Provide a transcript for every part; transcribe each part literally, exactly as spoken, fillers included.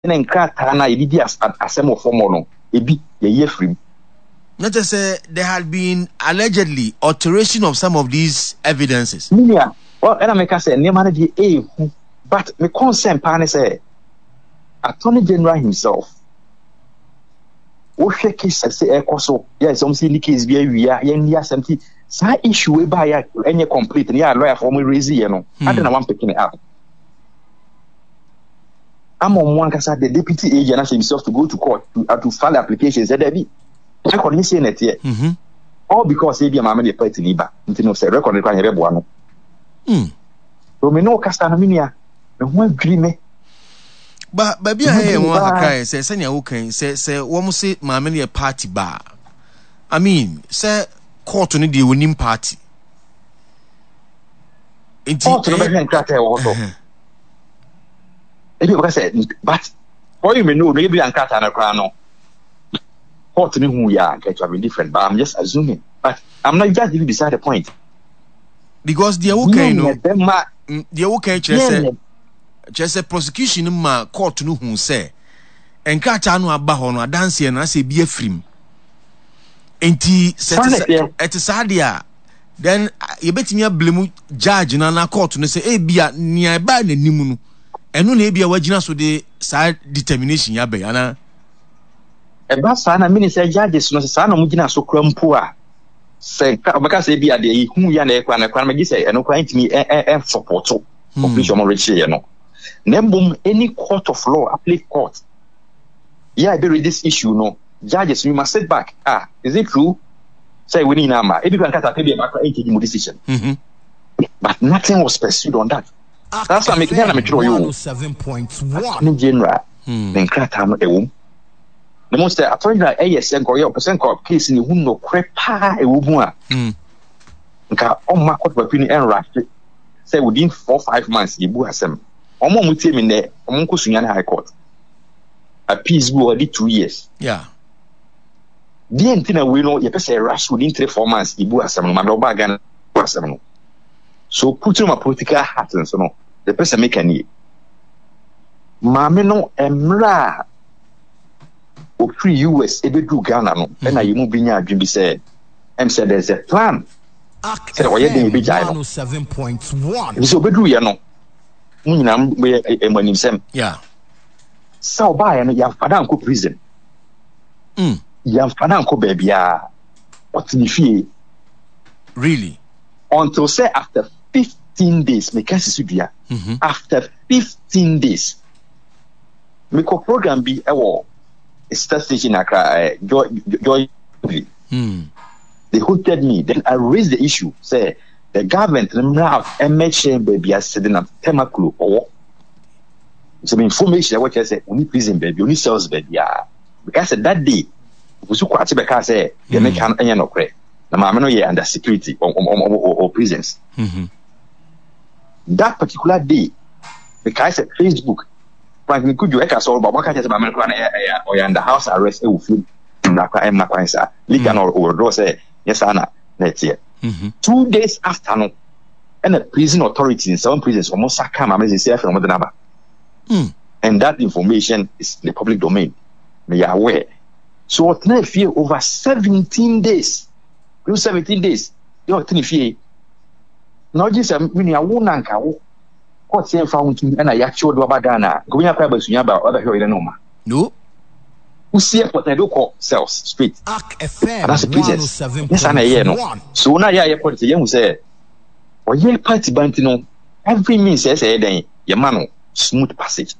and Kratana, Idias at Asemo Formono, Ebi, a year free. Not to say there had been allegedly alteration of some of these evidences. Yeah, well, and I make us say, Nemanaji, eh, but the concern, Pane say, Attorney General himself. What case I say, also, yes, some see the case be we are, yeah, something. Sa issue we buy any complete, and yeah, lawyer for me raise you know. I don't want picking it up. I'm on one case the deputy agent asked himself to go to court to, uh, to file applications. Said there be record me saying it here. All because he be a mamma the party liba. Until no say record the crime everyone. Hmm. So me no casta no minia. Me who agree me. But baby, I hear one cry. Say say you okay. Say say one say mamma the party bar. I mean, say court no the winning party. Court no make crack also. Because but for you may know maybe and cat and a crown. Court me who ya get to have different, but I'm just assuming. But I'm not just even beside the point. Because the okay no the okay say just prosecution ma court no who say and cat anu aba ho no dance na say be afrim. Enti set it is sadia then you betimi blame judge na na court no say e bia nia ba na nimu no eno na e bia wagina so de sa determination ya be ana e ba sa na mini say judges no say na mugina so krampo a say ka say bia de hu ya na e kwa na kwa magi say eno kwa intimi e e support operation mo rechi ye no nembum any court of law appellate court yeah be read this issue no judges, you must sit back. Ah, is it true? Say we need nama. If you can cut a baby back eighty decision. Mm-hmm. But nothing was pursued on that. Ak That's why I'm making a mature you. seven point one in general. Then crack time a womb. The most I told you that A S N or percent court case in the window crepa a woman. Nka on my court opinion and right. Say within four five months, you boo has them. Omo mutim in there, Omonko Sunyana High Court. A peace go already two years. Yeah. The entire we know you say rush within three four months. Ibu asem no madoba gan asem no. So put my political hat and so no. The person make any. Mame no emra. O pre U S ebe do Ghana no. And I mu binya adwin bi say. Em say there's a plan. Say oye dey bi jai no. seven point one. Bi so bedu ye no. Mu nyina me emanim sem. Yeah. So buy no ya fada nko prison. Mm. Yamfana nko babia what me fie really until say after fifteen days me kasi sudua after fifteen days me ko program bi ewo start station Accra joy joy hmm they hosted me then I raised the issue say the government now and make sure baby are sitting up temakulu or some information what I say only prison baby only cells baby because that day Usu kwati beka say you make an anya no kre na ma no ye under security or, or, or, or prisons. Mm-hmm. That particular day because I Facebook Franklin could you eka so ba waka tell ma me kwa na or under house arrest e wo fi na kwa em na kwa nsa legal or withdraw say yes ana net here. Two days after no and the prison authorities in some prisons almost saka ma me say from the number. And that information is in the public domain. Me are aware. So what na fear over seventeen days. You seventeen days. You what na fear. Now just mini awu nanka wo. What say found and I actually do abagana. Go nya kwa basunya ba other here no ma. No. Who see what I do call cells straight. Ak F M. That's a business. Yes ana here no. So na ya airport say you say o ye party banti no every means say say den ye ma no smooth passage.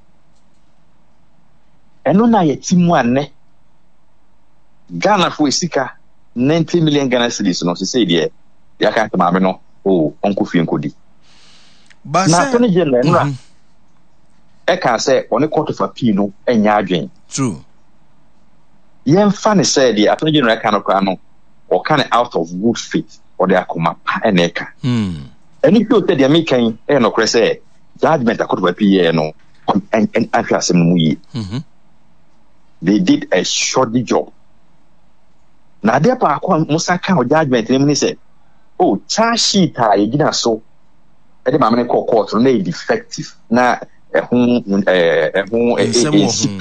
Eno na ye timu ane Ghana for Sika ninety million Ghana cedis no say there ya kan ma me no oh onko fi nkodi ba na Attorney General nra e kan say on court of appeal no enya adwen true yen fa ne say the Attorney General kan no kwa no or kan out of good faith or the akoma pa eneka hmm any people say they make kan e no kre say judgment court of appeal no and and after mu yi mhm they did a shoddy job. Na there pa akwa musa kan o judgment ni mu say oh charge sheet a yegina so e de ma me call court no defective na ɛho ɛho ɛnsi